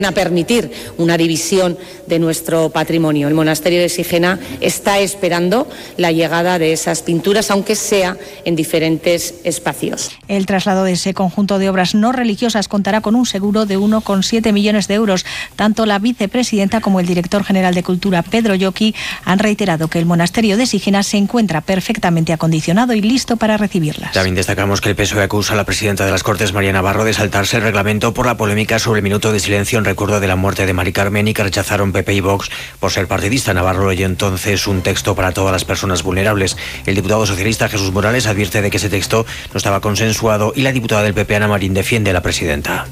a permitir una división de nuestro patrimonio. El monasterio de Sigena está esperando la llegada de esas pinturas, aunque sea en diferentes espacios. El traslado de ese conjunto de obras no religiosas contará con un seguro de 1,7 millones de euros. Tanto la vicepresidenta como el director general de Cultura, Pedro Lloqui, han reiterado que el monasterio de Sigena se encuentra perfectamente acondicionado y listo para recibirlas. También destacamos que el PSOE acusa a la presidenta de las Cortes, María Navarro, de saltarse el reglamento por la polémica sobre el minuto de silencio en recuerdo de la muerte de Mari Carmen y que rechazaron PP y Vox por ser partidista. Navarro leyó entonces un texto para todas las personas vulnerables. El diputado socialista Jesús Morales advierte de que ese texto no estaba consensuado y la diputada del PP, Ana Marín, defiende a la presidenta.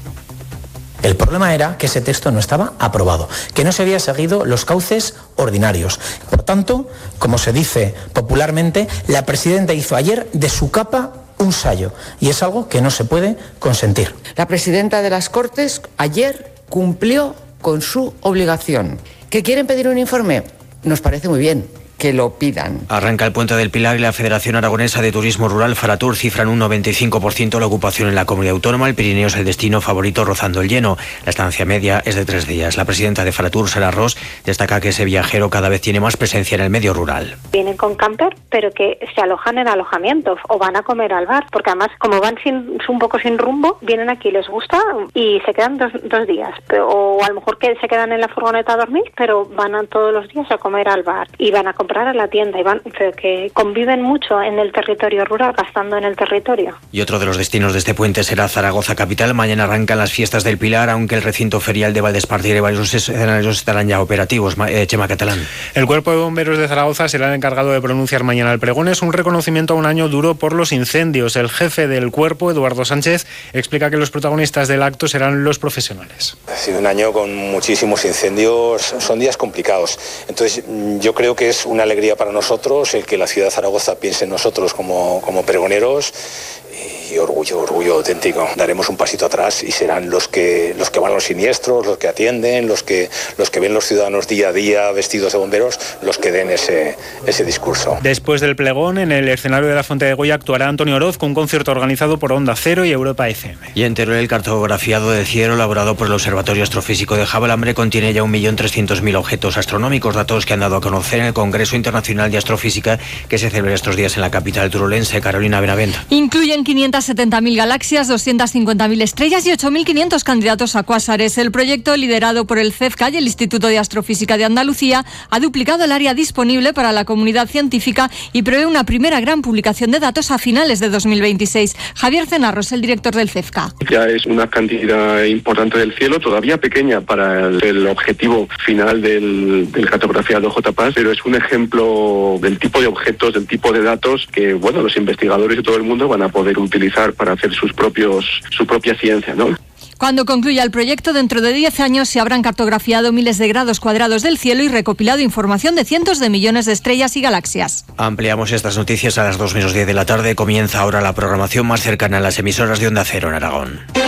El problema era que ese texto no estaba aprobado, que no se había seguido los cauces ordinarios. Por tanto, como se dice popularmente, la presidenta hizo ayer de su capa un sayo, y es algo que no se puede consentir. La presidenta de las Cortes ayer cumplió con su obligación. ¿Que quieren pedir un informe? Nos parece muy bien que lo pidan. Arranca el Puente del Pilar y la Federación Aragonesa de Turismo Rural, Faratur, cifran un 95% la ocupación en la comunidad autónoma. El Pirineo es el destino favorito, rozando el lleno. La estancia media es de 3 días. La presidenta de Faratur, Sara Ros, destaca que ese viajero cada vez tiene más presencia en el medio rural. Vienen con camper, pero que se alojan en alojamientos o van a comer al bar, porque además, como van un poco sin rumbo, vienen aquí, les gusta y se quedan dos días. O a lo mejor que se quedan en la furgoneta a dormir, pero van todos los días a comer al bar y van a comprar a la tienda, pero que conviven mucho en el territorio rural, gastando en el territorio. Y otro de los destinos de este puente será Zaragoza capital. Mañana arrancan las fiestas del Pilar, aunque el recinto ferial de Valdespartida y varios escenarios estarán ya operativos. Chema Catalán. El Cuerpo de Bomberos de Zaragoza será el encargado de pronunciar mañana el pregón. Es un reconocimiento a un año duro por los incendios. El jefe del cuerpo, Eduardo Sánchez, explica que los protagonistas del acto serán los profesionales. Ha sido un año con muchísimos incendios, son días complicados. Entonces yo creo que es una alegría para nosotros el que la ciudad de Zaragoza piense en nosotros como pregoneros, y orgullo auténtico. Daremos un pasito atrás y serán los que van a los siniestros, los que atienden, los que ven los ciudadanos día a día vestidos de bomberos, los que den ese discurso. Después del pregón, en el escenario de la Fuente de Goya actuará Antonio Oroz con un concierto organizado por Onda Cero y Europa FM. Y en Teruel, el cartografiado del cielo elaborado por el Observatorio Astrofísico de Javalambre contiene ya 1.300.000 objetos astronómicos, datos que han dado a conocer en el Congreso Internacional de Astrofísica que se celebra estos días en la capital turolense. Carolina Benavent. Incluyen 570.000 galaxias, 250.000 estrellas y 8.500 candidatos a cuásares. El proyecto, liderado por el CEFCA y el Instituto de Astrofísica de Andalucía, ha duplicado el área disponible para la comunidad científica y prevé una primera gran publicación de datos a finales de 2026. Javier Cenarros, el director del CEFCA. Ya es una cantidad importante del cielo, todavía pequeña para el objetivo final del cartografiado JPAS, pero es un ejemplo del tipo de objetos, del tipo de datos que los investigadores y todo el mundo van a poder utilizar para hacer su propia ciencia, ¿no? Cuando concluya el proyecto, dentro de 10 años se habrán cartografiado miles de grados cuadrados del cielo y recopilado información de cientos de millones de estrellas y galaxias. Ampliamos estas noticias a las 2:10 de la tarde. Comienza ahora la programación más cercana a las emisoras de Onda Cero en Aragón.